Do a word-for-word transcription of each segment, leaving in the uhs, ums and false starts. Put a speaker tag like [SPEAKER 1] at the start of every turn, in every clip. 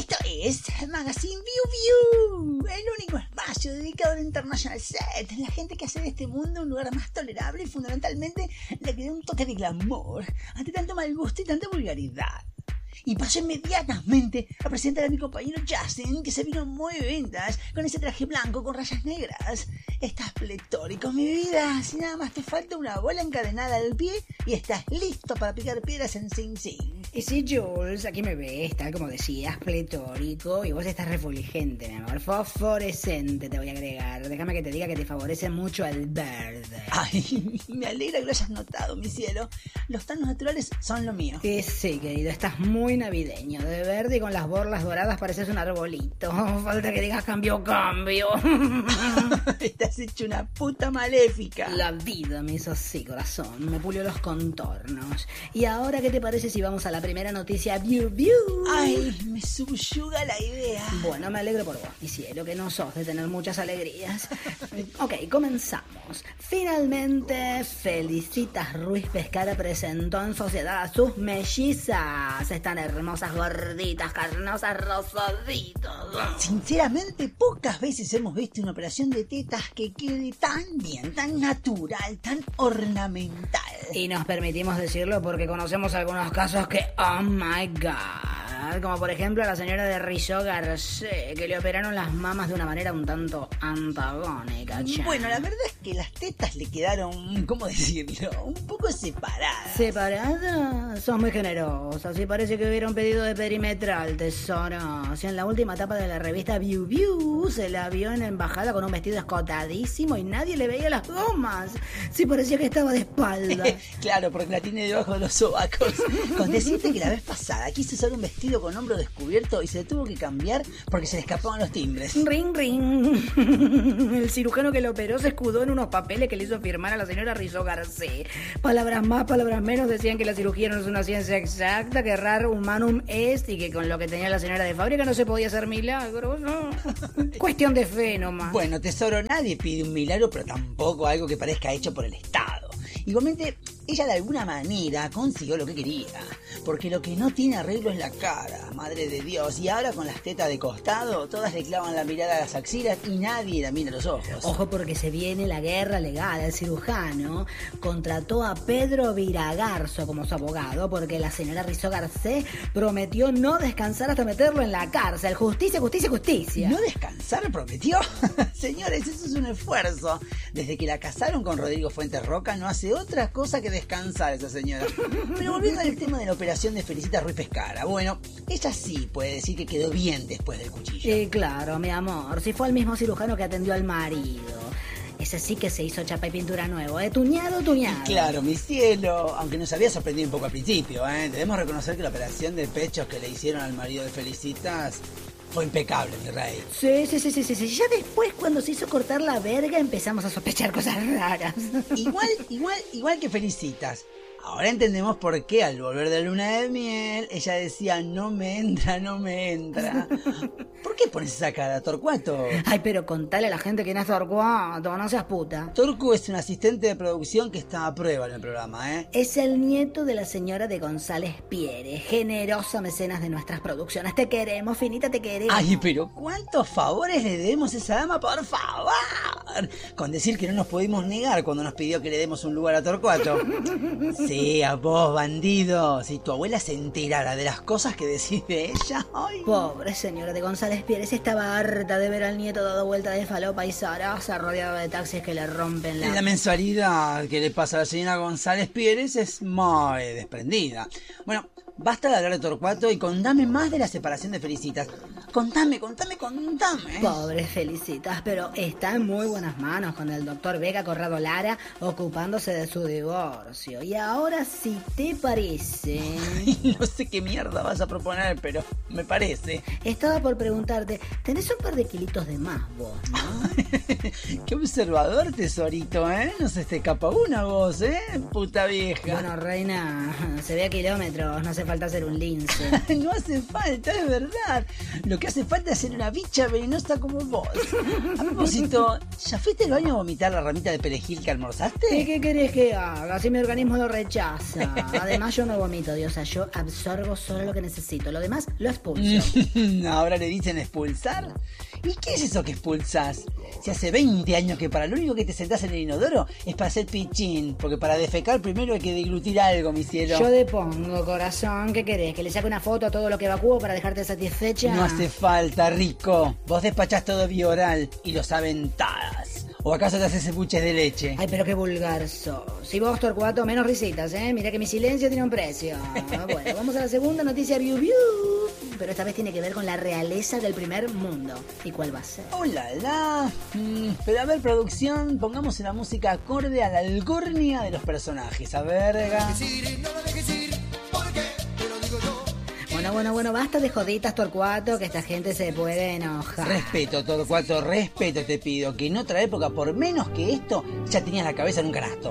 [SPEAKER 1] Esto es Magazine View View, el único espacio dedicado al International Set, la gente que hace de este mundo un lugar más tolerable y fundamentalmente le que da un toque de glamour ante tanto mal gusto y tanta vulgaridad. Y paso inmediatamente a presentar a mi compañero Justin, que se vino muy vintage con ese traje blanco con rayas negras. Estás pletórico, mi vida. Si nada más te falta una bola encadenada al pie y estás listo para picar piedras en Sing Sing.
[SPEAKER 2] Y sí, Jules, aquí me ves, tal como decías, pletórico, y vos estás refulgente, mi amor, fosforescente te voy a agregar. Déjame que te diga que te favorece mucho el verde.
[SPEAKER 1] Ay, me alegra que lo hayas notado, mi cielo. Los tonos naturales son lo mío.
[SPEAKER 2] Y sí, querido, estás muy navideño, de verde y con las borlas doradas pareces un arbolito. Falta que digas cambio, cambio.
[SPEAKER 1] Estás hecho una puta maléfica.
[SPEAKER 2] La vida me hizo así, corazón, me pulió los contornos. Y ahora, ¿qué te parece si vamos a la primera noticia? View, view.
[SPEAKER 1] Ay, me subyuga la idea.
[SPEAKER 2] Bueno, me alegro por vos, mi cielo, que no sos de tener muchas alegrías. Ok, comenzamos. Finalmente, Felicitas Ruiz Pescara presentó en sociedad a sus mellizas. Están hermosas, gorditas, carnosas, rosaditas.
[SPEAKER 1] Sinceramente, pocas veces hemos visto una operación de tetas que quede tan bien, tan natural, tan ornamental.
[SPEAKER 2] Y nos permitimos decirlo porque conocemos algunos casos que, oh my god, como por ejemplo a la señora de Rizzo Garcé, que le operaron las mamas de una manera un tanto antagónica. Chan.
[SPEAKER 1] Bueno, la verdad es que las tetas le quedaron, ¿cómo decirlo?, un poco separadas.
[SPEAKER 2] ¿Separadas? Sos muy generosa, sí parece que hubiera un pedido de perimetral, tesoro. Si en la última etapa de la revista View View se la vio en la embajada con un vestido escotadísimo y nadie le veía las gomas. Sí parecía que estaba de espalda.
[SPEAKER 1] Claro, porque la tiene debajo de los sobacos. Con decirte que la vez pasada quiso usar un vestido con hombro descubierto y se tuvo que cambiar porque se le escapaban los timbres.
[SPEAKER 2] Ring, ring. El cirujano que lo operó se escudó en unos papeles que le hizo firmar a la señora Rizzo Garcé. Palabras más, palabras menos, decían que la cirugía no es una ciencia exacta, que raro humanum est y que con lo que tenía la señora de fábrica no se podía hacer milagros. ¿No? Cuestión de fe nomás.
[SPEAKER 1] Bueno, tesoro, nadie pide un milagro, pero tampoco algo que parezca hecho por el Estado. Igualmente, ella de alguna manera consiguió lo que quería, porque lo que no tiene arreglo es la cara, madre de Dios, y ahora con las tetas de costado, todas le clavan la mirada a las axilas y nadie la mira a los ojos.
[SPEAKER 2] Ojo porque se viene la guerra legal. El cirujano contrató a Pedro Viragarzo como su abogado porque la señora Rizzo Garcé prometió no descansar hasta meterlo en la cárcel. Justicia, justicia, justicia.
[SPEAKER 1] ¿No descansar prometió? Señores, eso es un esfuerzo. Desde que la casaron con Rodrigo Fuentes Roca no hace otra cosa que descansar esa señora. Pero volviendo al tema de la operación de Felicitas Ruiz Pescara, bueno, ella sí puede decir que quedó bien después del cuchillo.
[SPEAKER 2] Sí, claro, mi amor, si fue el mismo cirujano que atendió al marido. Ese sí que se hizo chapa y pintura nuevo, ¿eh? Tuñado, tuñado.
[SPEAKER 1] Claro, mi cielo, aunque nos había sorprendido un poco al principio, ¿eh? Debemos reconocer que la operación de pechos que le hicieron al marido de Felicitas fue impecable, mi rey.
[SPEAKER 2] Sí, sí, sí, sí, sí, sí. Ya después, cuando se hizo cortar la verga, empezamos a sospechar cosas raras.
[SPEAKER 1] Igual, igual, igual que Felicitas. Ahora entendemos por qué al volver de luna de miel, ella decía, no me entra, no me entra. ¿Por qué pones esa cara, Torcuato?
[SPEAKER 2] Ay, pero contale a la gente que no es Torcuato, no seas puta.
[SPEAKER 1] Torcu es un asistente de producción que está a prueba en el programa, ¿eh?
[SPEAKER 2] Es el nieto de la señora de González Pierre, generosa mecenas de nuestras producciones. Te queremos, Finita, te queremos.
[SPEAKER 1] Ay, pero ¿cuántos favores le debemos a esa dama, por favor? Con decir que no nos pudimos negar cuando nos pidió que le demos un lugar a Torcuato. Sí, a vos, bandido. Si tu abuela se enterara de las cosas que decís de ella... Ay.
[SPEAKER 2] Pobre señora de González Pérez, estaba harta de ver al nieto dado vuelta de falopa y zaraza rodeado de taxis que le rompen la...
[SPEAKER 1] La mensualidad que le pasa a la señora González Pérez es muy desprendida. Bueno, basta de hablar de Torcuato y contame más de la separación de Felicitas. Contame, contame, contame.
[SPEAKER 2] Pobre Felicitas, pero está en muy buenas manos con el doctor Vega Corrado Lara ocupándose de su divorcio. Y ahora, si te parece...
[SPEAKER 1] Ay, no sé qué mierda vas a proponer, pero me parece.
[SPEAKER 2] Estaba por preguntarte, tenés un par de kilitos de más vos, ¿no?
[SPEAKER 1] Qué observador, tesorito, ¿eh? No se te escapa una vos, ¿eh? Puta vieja.
[SPEAKER 2] Bueno, reina, se ve a kilómetros, no se hace falta ser un lince.
[SPEAKER 1] No hace falta, es verdad. Lo que hace falta es ser una bicha venenosa como vos. A propósito, ¿ya fuiste al baño a vomitar la ramita de perejil que almorzaste?
[SPEAKER 2] ¿Y qué querés que haga? Si mi organismo lo rechaza. Además, yo no vomito, Diosa. Yo absorbo solo lo que necesito. Lo demás lo expulso.
[SPEAKER 1] ¿Ahora le dicen expulsar? ¿Y qué es eso que expulsás? Si hace veinte años que para lo único que te sentás en el inodoro es para hacer pichín. Porque para defecar primero hay que deglutir algo, mi cielo.
[SPEAKER 2] Yo depongo, corazón. ¿Qué querés? ¿Que le saque una foto a todo lo que evacúo para dejarte satisfecha?
[SPEAKER 1] No hace falta, Rico. Vos despachás todo vía oral y lo saben todas. ¿O acaso te haces buches de leche?
[SPEAKER 2] Ay, pero qué vulgar sos. Si vos, Torcuato, menos risitas, ¿eh? Mirá que mi silencio tiene un precio. Bueno, vamos a la segunda noticia, Biu Biu. Pero esta vez tiene que ver con la realeza del primer mundo. ¿Y cuál va a ser?
[SPEAKER 1] ¡Oh, la, la! Mm, pero a ver, producción, pongamos una música acorde a la algornia de los personajes. A verga.
[SPEAKER 2] Bueno, bueno, bueno, basta de joditas, Torcuato, que esta gente se puede enojar.
[SPEAKER 1] Respeto, Torcuato, respeto te pido. Que en otra época, por menos que esto, ya tenías la cabeza en un canasto.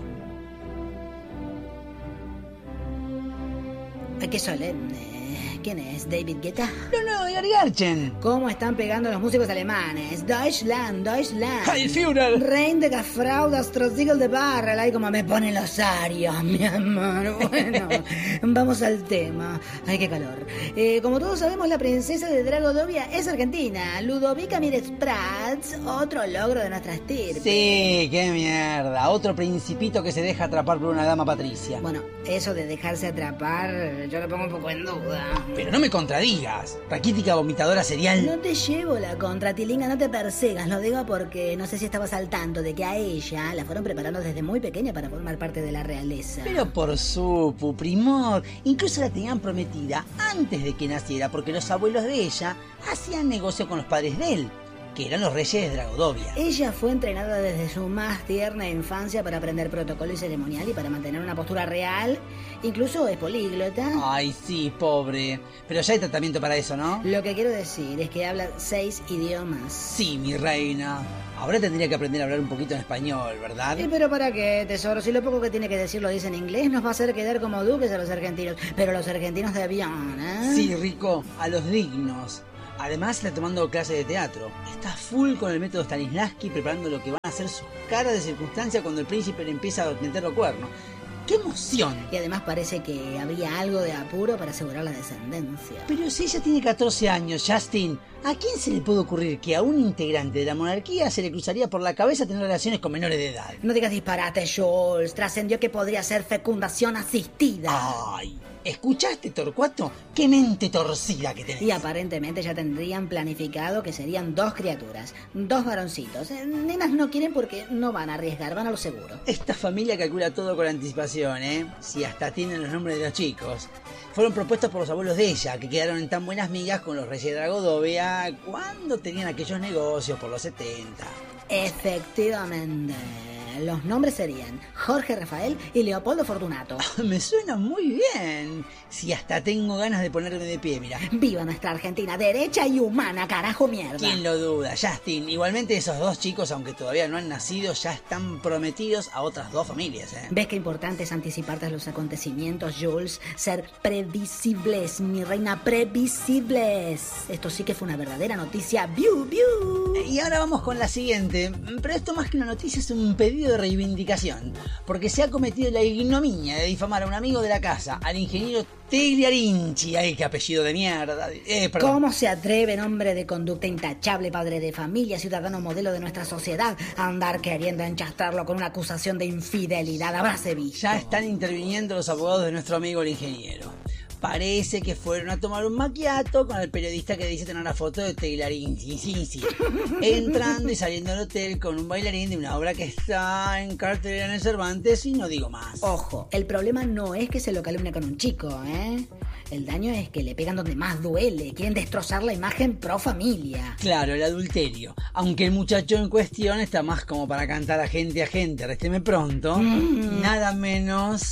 [SPEAKER 2] Ay, qué solemne. ¿Quién es? ¿David Guetta?
[SPEAKER 1] No, no, Gary Garchen.
[SPEAKER 2] ¿Cómo están pegando los músicos alemanes? Deutschland, Deutschland.
[SPEAKER 1] ¡Ay, Führer!
[SPEAKER 2] Rein de Frau, das Trozigel de Barrel. Ay, como me ponen los arios, mi amor. Bueno, vamos al tema. Ay, qué calor. Eh, como todos sabemos, la princesa de Dragodovia es argentina. Ludovica Mírez Prats, otro logro de nuestra estirpe.
[SPEAKER 1] Sí, qué mierda. Otro principito que se deja atrapar por una dama patricia.
[SPEAKER 2] Bueno, eso de dejarse atrapar, yo lo pongo un poco en duda.
[SPEAKER 1] Pero no me contradigas. Raquítica vomitadora serial.
[SPEAKER 2] No te llevo la contra, Tilinga, no te persigas. Lo digo porque no sé si estabas al tanto de que a ella la fueron preparando desde muy pequeña para formar parte de la realeza.
[SPEAKER 1] Pero por su primor. Incluso la tenían prometida antes de que naciera, porque los abuelos de ella hacían negocio con los padres de él, que eran los reyes de Dragodovia.
[SPEAKER 2] Ella fue entrenada desde su más tierna infancia para aprender protocolo y ceremonial y para mantener una postura real. Incluso es políglota.
[SPEAKER 1] Ay, sí, pobre. Pero ya hay tratamiento para eso, ¿no?
[SPEAKER 2] Lo que quiero decir es que habla seis idiomas.
[SPEAKER 1] Sí, mi reina. Ahora tendría que aprender a hablar un poquito en español, ¿verdad?
[SPEAKER 2] ¿Y pero para qué, tesoro? Si lo poco que tiene que decir lo dice en inglés, nos va a hacer quedar como duques a los argentinos. Pero los argentinos de avión, ¿eh?
[SPEAKER 1] Sí, Rico, a los dignos. Además, está tomando clases de teatro. Está full con el método Stanislavski, preparando lo que van a ser sus caras de circunstancia cuando el príncipe le empieza a meter los cuernos. ¡Qué emoción!
[SPEAKER 2] Y además parece que habría algo de apuro para asegurar la descendencia.
[SPEAKER 1] Pero si ella tiene catorce años, Justin, ¿a quién se le puede ocurrir que a un integrante de la monarquía se le cruzaría por la cabeza tener relaciones con menores de edad?
[SPEAKER 2] No digas disparate, Jules. Trascendió que podría ser fecundación asistida.
[SPEAKER 1] ¡Ay! ¿Escuchaste, Torcuato? ¡Qué mente torcida que tenés!
[SPEAKER 2] Y aparentemente ya tendrían planificado que serían dos criaturas, dos varoncitos. Eh, nenas no quieren porque no van a arriesgar, van a lo seguro.
[SPEAKER 1] Esta familia calcula todo con anticipación, ¿eh? Si hasta tienen los nombres de los chicos. Fueron propuestos por los abuelos de ella, que quedaron en tan buenas migas con los reyes de Dragodovia cuando tenían aquellos negocios por los setenta.
[SPEAKER 2] Efectivamente. Los nombres serían Jorge Rafael y Leopoldo Fortunato.
[SPEAKER 1] Me suena muy bien. Si hasta tengo ganas de ponerme de pie, mira.
[SPEAKER 2] ¡Viva nuestra Argentina derecha y humana, carajo mierda!
[SPEAKER 1] ¿Quién lo duda? Justin, igualmente esos dos chicos, aunque todavía no han nacido, ya están prometidos a otras dos familias, ¿eh?
[SPEAKER 2] ¿Ves qué importante es anticiparte a los acontecimientos, Jules? Ser previsibles, mi reina, previsibles. Esto sí que fue una verdadera noticia. ¡Biu, biu!
[SPEAKER 1] Y ahora vamos con la siguiente. Pero esto más que una noticia es un pedido de reivindicación, porque se ha cometido la ignominia de difamar a un amigo de la casa, al ingeniero Tagliarinci. Ay, qué apellido de mierda. Eh,
[SPEAKER 2] ¿Cómo se atreve, hombre de conducta intachable, padre de familia, ciudadano modelo de nuestra sociedad, a andar queriendo enchastrarlo con una acusación de infidelidad? Habráse visto.
[SPEAKER 1] Ya están interviniendo los abogados de nuestro amigo el ingeniero. Parece que fueron a tomar un macchiato con el periodista que dice tener una foto de Tagliarinci. Sí, sí. Entrando y saliendo del hotel con un bailarín de una obra que está en cartelera en el Cervantes y no digo más.
[SPEAKER 2] Ojo, el problema no es que se lo calumnie con un chico, ¿eh? El daño es que le pegan donde más duele. Quieren destrozar la imagen pro familia.
[SPEAKER 1] Claro, el adulterio. Aunque el muchacho en cuestión está más como para cantar a gente a gente, résteme pronto. Mm. Nada menos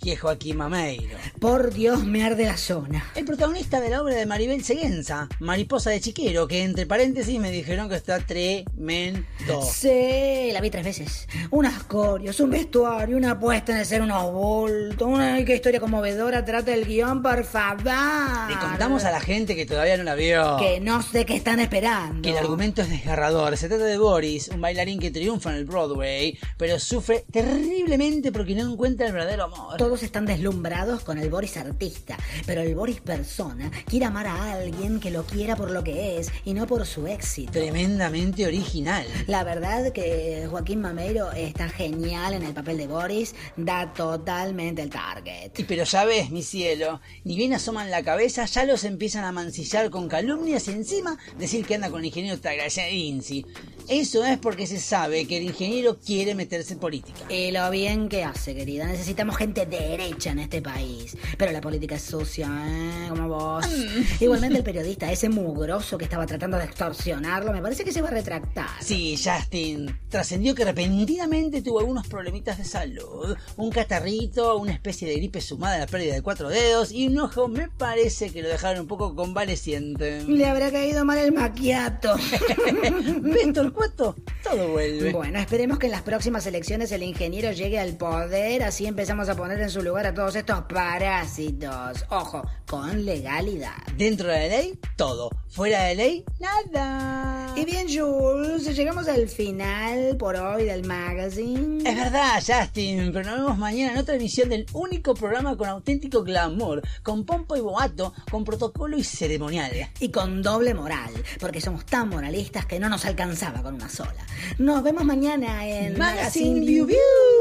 [SPEAKER 1] que es Joaquín Mameiro.
[SPEAKER 2] Por Dios, me arde la zona.
[SPEAKER 1] El protagonista de la obra de Maribel Seguenza, Mariposa de Chiquero, que entre paréntesis me dijeron que está tremendo.
[SPEAKER 2] Sí, la vi tres veces. Unas corios, un vestuario, una puesta en escena, unos bultos, una qué historia conmovedora trata el guión, por favor.
[SPEAKER 1] Le contamos a la gente que todavía no la vio.
[SPEAKER 2] Que no sé qué están esperando.
[SPEAKER 1] Que el argumento es desgarrador. Se trata de Boris, un bailarín que triunfa en el Broadway, pero sufre terriblemente porque no encuentra el verdadero amor.
[SPEAKER 2] Todos están deslumbrados con el Boris artista, pero el Boris persona quiere amar a alguien que lo quiera por lo que es y no por su éxito.
[SPEAKER 1] Tremendamente original.
[SPEAKER 2] La verdad que Joaquín Mameiro está genial en el papel de Boris, da totalmente el target.
[SPEAKER 1] Y pero ya ves, mi cielo, ni bien asoman la cabeza, ya los empiezan a mancillar con calumnias y encima decir que anda con el ingeniero Tagliacinci. Eso es porque se sabe que el ingeniero quiere meterse en política.
[SPEAKER 2] Y lo bien que hace, querida. Necesitamos gente derecha en este país. Pero la política es sucia, ¿eh? Como vos. Mm. Igualmente el periodista, ese mugroso que estaba tratando de extorsionarlo, me parece que se va a retractar.
[SPEAKER 1] Sí, Justin. Trascendió que repentinamente tuvo algunos problemitas de salud. Un catarrito, una especie de gripe sumada a la pérdida de cuatro dedos y un ojo me parece que lo dejaron un poco convaleciente.
[SPEAKER 2] Le habrá caído mal el macchiato.
[SPEAKER 1] ¿Ves, Torcuato? Todo vuelve.
[SPEAKER 2] Bueno, esperemos que en las próximas elecciones el ingeniero llegue al poder, así empezamos a poner en su lugar a todos estos parásitos. Ojo, con legalidad.
[SPEAKER 1] Dentro de la ley, todo. Fuera de ley, nada.
[SPEAKER 2] Y bien, Jules, llegamos al final por hoy del magazine.
[SPEAKER 1] Es verdad, Justin, pero nos vemos mañana en otra emisión del único programa con auténtico glamour, con pompo y boato, con protocolo y ceremonial.
[SPEAKER 2] Y con doble moral, porque somos tan moralistas que no nos alcanzaba con una sola. Nos vemos mañana en
[SPEAKER 1] Magazine View View.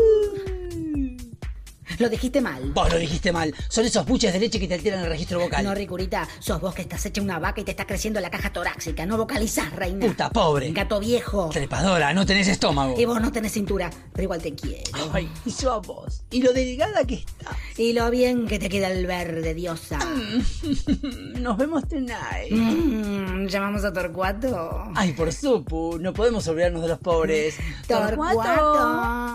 [SPEAKER 2] Lo dijiste mal.
[SPEAKER 1] Vos lo dijiste mal. Son esos buches de leche que te alteran el registro vocal.
[SPEAKER 2] No, Ricurita, sos vos que estás hecha una vaca y te está creciendo la caja torácica. No vocalizás, reina.
[SPEAKER 1] Puta pobre.
[SPEAKER 2] Gato viejo.
[SPEAKER 1] Trepadora, no tenés estómago.
[SPEAKER 2] Y vos no tenés cintura, pero igual te quiero.
[SPEAKER 1] Ay, y yo a vos. Y lo delgada que estás.
[SPEAKER 2] Y lo bien que te queda el verde, diosa.
[SPEAKER 1] Nos vemos tonight.
[SPEAKER 2] Mm, ¿Llamamos a Torcuato?
[SPEAKER 1] Ay, por supu. No podemos olvidarnos de los pobres.
[SPEAKER 2] Torcuato.